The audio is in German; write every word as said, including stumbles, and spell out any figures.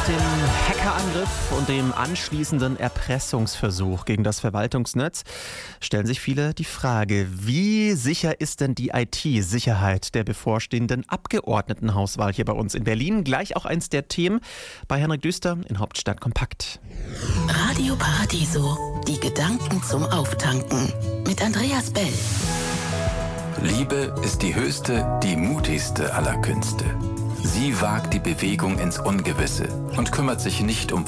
dem Hackerangriff und dem anschließenden Erpressungsversuch gegen das Verwaltungsnetz stellen sich viele die Frage, wie sicher ist denn die I T-Sicherheit der bevorstehenden Abgeordnetenhauswahl hier bei uns in Berlin? Gleich auch eins der Themen bei Henrik Düster in Hauptstadt Kompakt. Radio Paradiso, die Gedanken zum Auftanken mit Andreas Bell. Liebe ist die höchste, die mutigste aller Künste. Sie wagt die Bewegung ins Ungewisse und kümmert sich nicht um